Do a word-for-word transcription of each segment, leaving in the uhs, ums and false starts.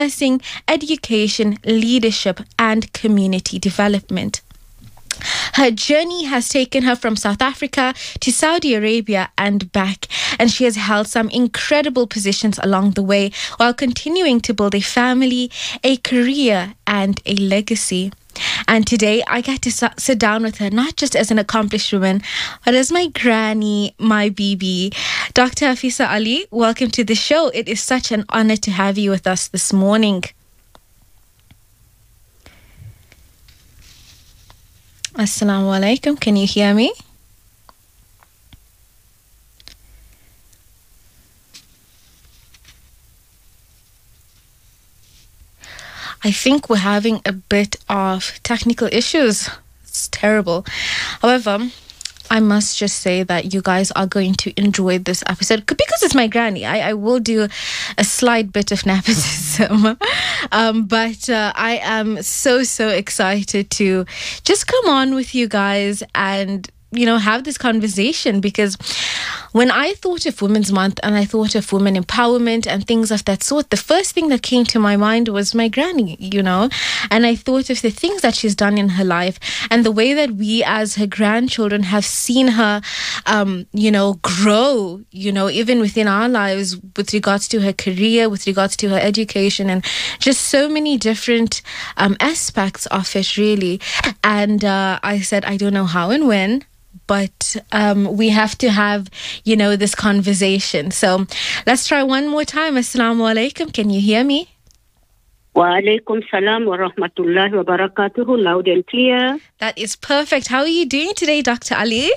nursing, education, leadership, and community development. Her journey has taken her from South Africa to Saudi Arabia and back, and she has held some incredible positions along the way while continuing to build a family, a career, and a legacy. And today I get to sit down with her not just as an accomplished woman, but as my granny, my B B. Doctor Hafisa Ali, welcome to the show. It is such an honor to have you with us this morning. Assalamu alaikum. Can you hear me? I think we're having a bit of technical issues. It's terrible. However, I must just say that you guys are going to enjoy this episode because it's my granny. I, I will do a slight bit of nepotism. um, but uh, I am so, so excited to just come on with you guys and, you know, have this conversation, because when I thought of Women's Month and I thought of women empowerment and things of that sort, the first thing that came to my mind was my granny, you know, and I thought of the things that she's done in her life and the way that we as her grandchildren have seen her, um, you know, grow, you know, even within our lives with regards to her career, with regards to her education, and just so many different um, aspects of it, really. And uh, I said, I don't know how and when, but um, we have to have, you know, this conversation. So let's try one more time. Assalamu alaikum. Can you hear me? Wa alaikum salam wa rahmatullahi wa barakatuhu. Loud and clear. That is perfect. How are you doing today, Doctor Ali?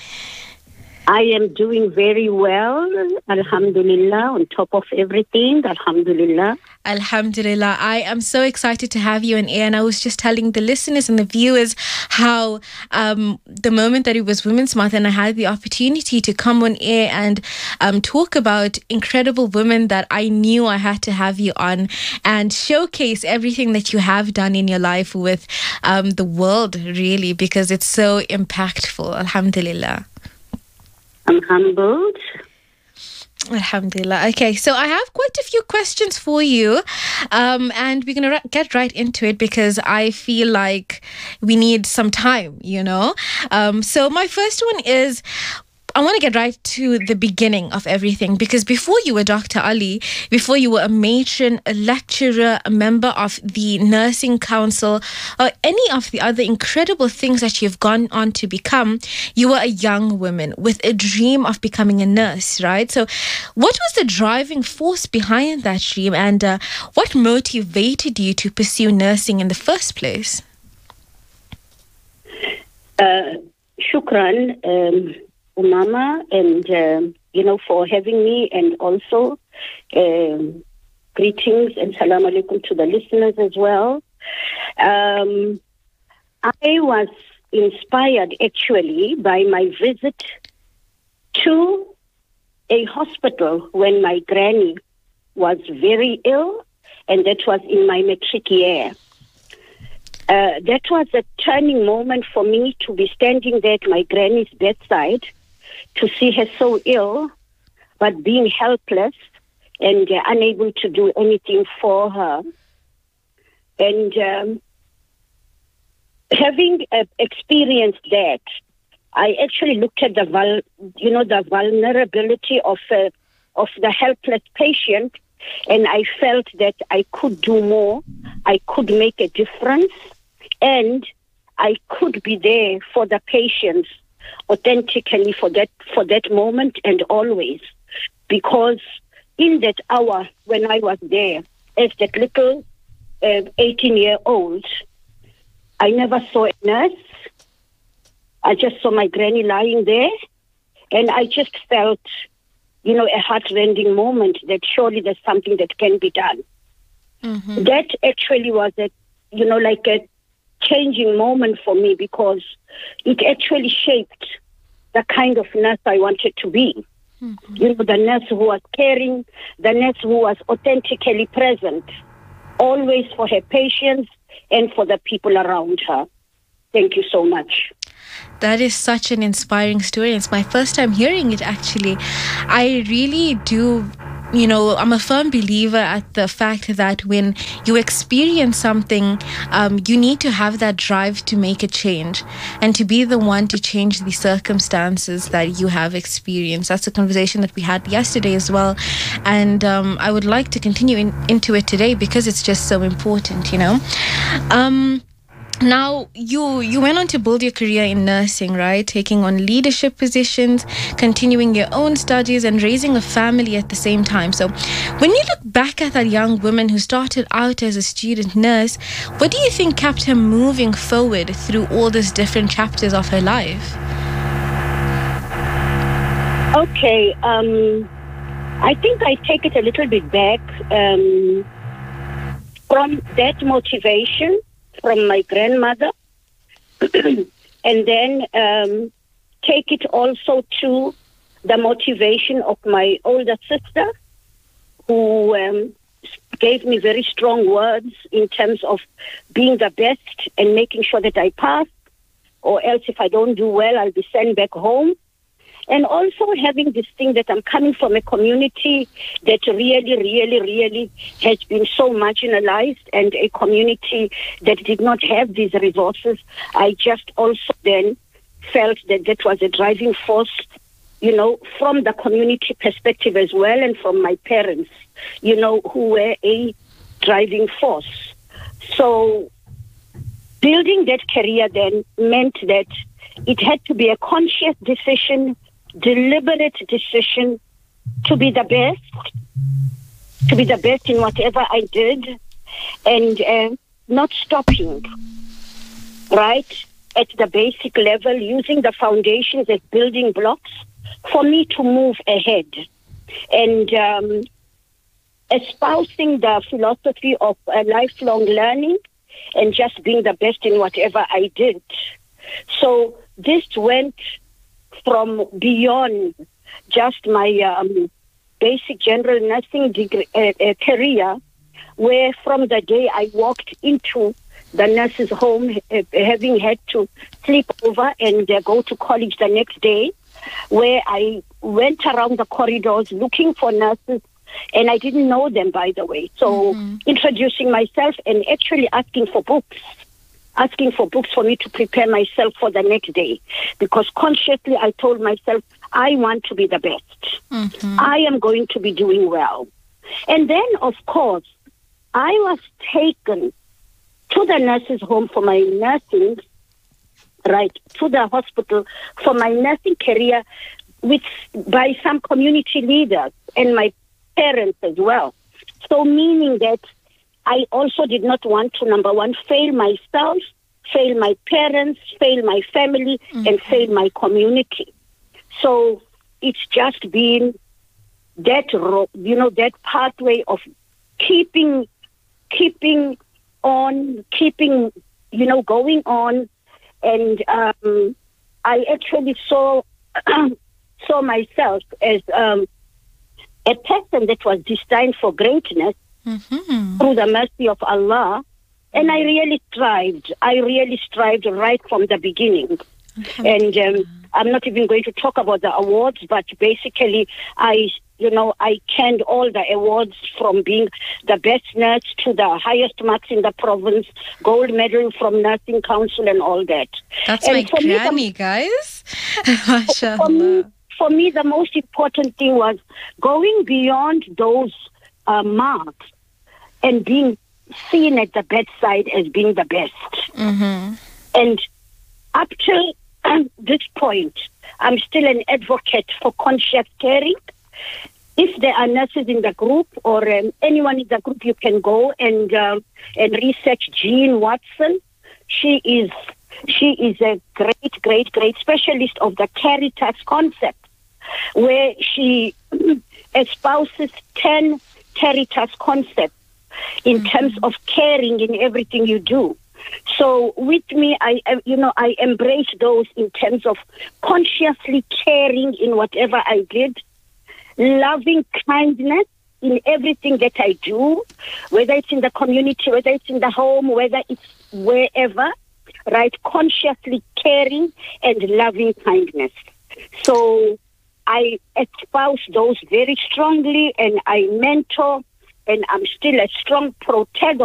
I am doing very well. Alhamdulillah. On top of everything. Alhamdulillah. Alhamdulillah. I am so excited to have you in air. And I was just telling the listeners and the viewers how um, the moment that it was Women's Month and I had the opportunity to come on air and um, talk about incredible women that I knew I had to have you on and showcase everything that you have done in your life with um, the world, really, because it's so impactful. Alhamdulillah. I'm humbled. Alhamdulillah. Okay, so I have quite a few questions for you, um, and we're going to ra- get right into it because I feel like we need some time, you know. Um, so my first one is, I want to get right to the beginning of everything, because before you were Doctor Ali, before you were a matron, a lecturer, a member of the Nursing Council, or any of the other incredible things that you've gone on to become, you were a young woman with a dream of becoming a nurse, right? So what was the driving force behind that dream, and uh, what motivated you to pursue nursing in the first place? Uh, shukran. Um Mama, and um, you know, for having me, and also um, greetings and salam alaikum to the listeners as well. Um, I was inspired actually by my visit to a hospital when my granny was very ill, and that was in my matric year. Uh, that was a turning moment for me to be standing there at my granny's bedside, to see her so ill, but being helpless and uh, unable to do anything for her. And um, having uh, experienced that, I actually looked at the vul- you know, the vulnerability of uh, of the helpless patient, and I felt that I could do more, I could make a difference, and I could be there for the patients authentically for that for that moment and always, because in that hour when I was there as that little uh, eighteen year old, I never saw a nurse. I just saw my granny lying there, and I just felt, you know, a heart-rending moment that surely there's something that can be done. Mm-hmm. That actually was a, you know, like a changing moment for me, because it actually shaped the kind of nurse I wanted to be. Mm-hmm. You know, the nurse who was caring, the nurse who was authentically present, always for her patients and for the people around her. Thank you so much. That is such an inspiring story. It's my first time hearing it, actually. I really do you know, I'm a firm believer at the fact that when you experience something, um, you need to have that drive to make a change and to be the one to change the circumstances that you have experienced. That's a conversation that we had yesterday as well. And um, I would like to continue in, into it today because it's just so important, you know. Um, Now, you you went on to build your career in nursing, right? Taking on leadership positions, continuing your own studies, and raising a family at the same time. So, when you look back at that young woman who started out as a student nurse, what do you think kept her moving forward through all these different chapters of her life? Okay, um, I think I take it a little bit back um, from that motivation from my grandmother, and then um, take it also to the motivation of my older sister, who um, gave me very strong words in terms of being the best and making sure that I pass, or else if I don't do well, I'll be sent back home. And also having this thing that I'm coming from a community that really, really, really has been so marginalized, and a community that did not have these resources. I just also then felt that that was a driving force, you know, from the community perspective as well, and from my parents, you know, who were a driving force. So building that career then meant that it had to be a conscious decision, deliberate decision to be the best, to be the best in whatever I did, and uh, not stopping, right, at the basic level, using the foundations as building blocks for me to move ahead, and um, espousing the philosophy of uh, lifelong learning and just being the best in whatever I did. So this went from beyond just my um, basic general nursing degree, uh, uh, career, where from the day I walked into the nurse's home, uh, having had to sleep over and uh, go to college the next day, where I went around the corridors looking for nurses, and I didn't know them, by the way. So mm-hmm. introducing myself and actually asking for books. asking for books for me to prepare myself for the next day. Because consciously I told myself, I want to be the best. Mm-hmm. I am going to be doing well. And then, of course, I was taken to the nurse's home for my nursing, right, to the hospital for my nursing career with by some community leaders and my parents as well. So meaning that I also did not want to, number one, fail myself, fail my parents, fail my family, mm-hmm. and fail my community. So it's just been that, you know, that pathway of keeping, keeping on, keeping, you know, going on. And um, I actually saw, saw myself as um, a person that was destined for greatness, mm-hmm. through the mercy of Allah, and I really strived. I really strived right from the beginning. And um, I'm not even going to talk about the awards, but basically, I, you know, I canned all the awards from being the best nurse to the highest marks in the province, gold medal from Nursing Council, and all that. That's and my for granny, me, the, guys. MashaAllah. For me, for me, the most important thing was going beyond those uh, marks and being seen at the bedside as being the best. Mm-hmm. And up till um, this point, I'm still an advocate for conscious caring. If there are nurses in the group or um, anyone in the group, you can go and uh, and research Jean Watson. She is she is a great, great, great specialist of the Caritas concept, where she espouses ten Caritas concepts in mm-hmm. terms of caring in everything you do. So with me, I, you know, I embrace those in terms of consciously caring in whatever I did, loving kindness in everything that I do, whether it's in the community, whether it's in the home, whether it's wherever, right? Consciously caring and loving kindness. So I espouse those very strongly, and I mentor, and I'm still a strong protagonist